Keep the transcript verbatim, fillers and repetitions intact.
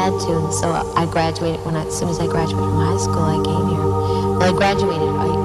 had to. And so I graduated when I, as soon as I graduated from high school, I came here. Well, I graduated. I,